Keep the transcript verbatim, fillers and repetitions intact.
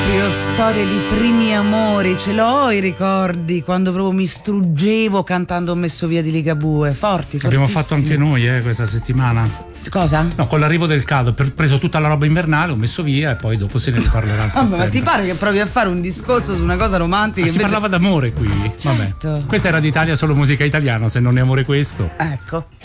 proprio storie di primi amori, ce l'ho i ricordi quando proprio mi struggevo cantando Ho messo via di Ligabue, forti, fortissimi. Abbiamo fatto anche noi eh, questa settimana. Cosa? No, con l'arrivo del caldo, ho preso tutta la roba invernale, ho messo via e poi dopo se ne riparlerà a settembre. Vabbè, ma ti pare che provi a fare un discorso su una cosa romantica? Ah, si invece... parlava d'amore qui. Certo. Vabbè. Questa era d'Italia solo musica italiana, se non è amore questo. Ecco.